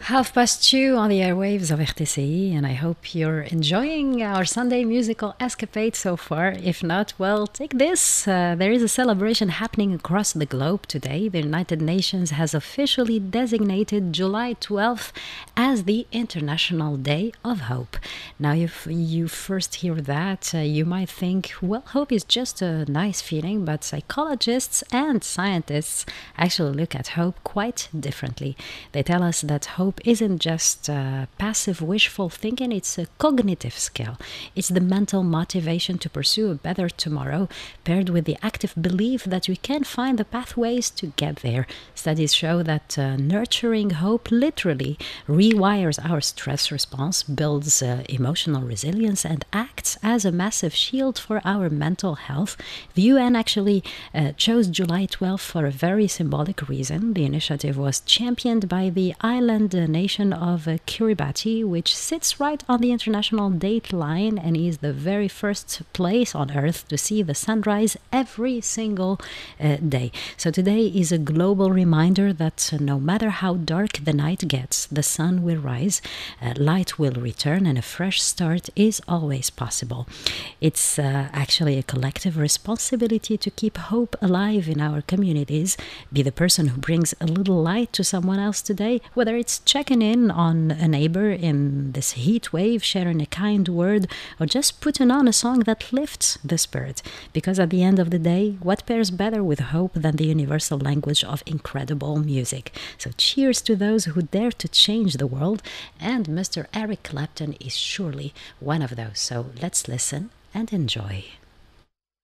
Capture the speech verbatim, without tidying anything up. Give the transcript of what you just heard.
Half past two on the airwaves of R T C I, and I hope you're enjoying our Sunday musical escapade so far. If not, well, take this. Uh, there is a celebration happening across the globe today. The United Nations has officially designated July twelfth as the International Day of Hope. Now, if you first hear that, uh, you might think, well, hope is just a nice feeling, but psychologists and scientists actually look at hope quite differently. They tell us that hope isn't just uh, passive wishful thinking, it's a cognitive skill. It's the mental motivation to pursue a better tomorrow, paired with the active belief that we can find the pathways to get there. Studies show that uh, nurturing hope literally rewires our stress response, builds uh, emotional resilience, and acts as a massive shield for our mental health. The U N actually uh, chose July twelfth for a very symbolic reason. The initiative was championed by the island uh, nation of uh, Kiribati, which sits right on the international date line and is the very first place on Earth to see the sunrise every single uh, day. So today is a global reminder that uh, no matter how dark the night gets, the sun will rise, uh, light will return, and a fresh start is always possible. It's uh, actually a collective responsibility to keep hope alive in our communities. Be the person who brings a little light to someone else today, whether it's checking in on a neighbor in this heat wave, sharing a kind word, or just putting on a song that lifts the spirit. Because at the end of the day, what pairs better with hope than the universal language of incredible music? So cheers to those who dare to change the world, and Mister Eric Clapton is surely one of those. So let's listen and enjoy.